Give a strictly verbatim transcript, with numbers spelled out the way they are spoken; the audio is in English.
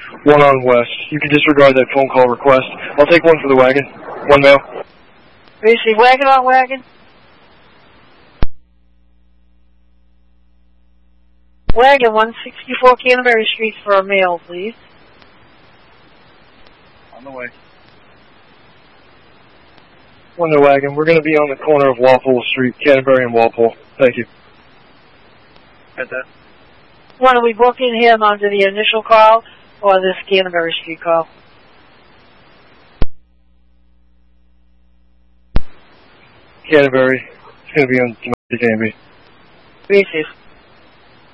one on West. You can disregard that phone call request. I'll take one for the wagon. One mail. Receive wagon on wagon. Wagon one sixty-four Canterbury Street for a mail, please. On the way. One the wagon. We're going to be on the corner of Walpole Street, Canterbury and Walpole. Thank you. Got that? When are we booking him under the initial call or this Canterbury Street call? Canterbury. It's going to be on domestic A and B. Receive.